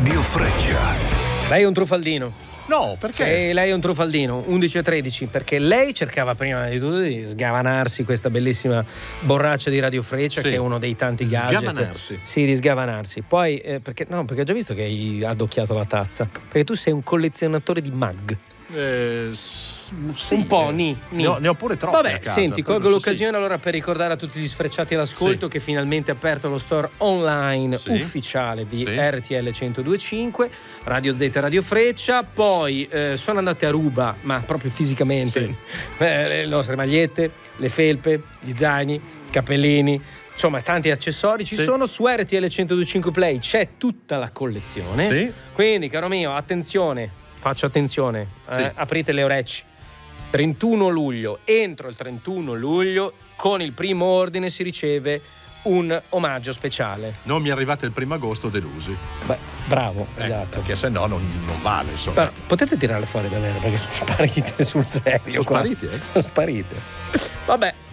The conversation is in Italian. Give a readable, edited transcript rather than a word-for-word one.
Radio Freccia. Lei è un truffaldino. No, perché? Sì, lei è un truffaldino, 11 e 13, perché lei cercava prima di tutto di sgavanarsi questa bellissima borraccia di Radio Freccia, Sì. che è uno dei tanti gadget. Sgavanarsi. Sì, di sgavanarsi. Poi, perché ho già visto che hai addocchiato la tazza, perché tu sei un collezionatore di mug. Sì, Un po', ni. Ne ho pure troppi a Vabbè, casa, senti, quello colgo sì. l'occasione allora per ricordare a tutti gli sfrecciati all'ascolto che finalmente ha aperto lo store online Sì. ufficiale di Sì. RTL 102.5, Radio Z e Radio Freccia. Poi sono andate a ruba, ma proprio fisicamente, Sì. le nostre magliette, le felpe, gli zaini, i cappellini, insomma tanti accessori ci Sì. sono. Su RTL 102.5 Play c'è tutta la collezione. Sì. Quindi, caro mio, attenzione, faccio attenzione, Sì. aprite le orecchie. 31 luglio, entro il 31 luglio, con il primo ordine si riceve un omaggio speciale. Non mi arrivate il 1 agosto delusi. Beh, bravo, esatto. Perché se no non vale, insomma. Però potete tirarle fuori davvero, perché sono sparite sul serio. Sono qua. spariti, Sono sparite. Vabbè,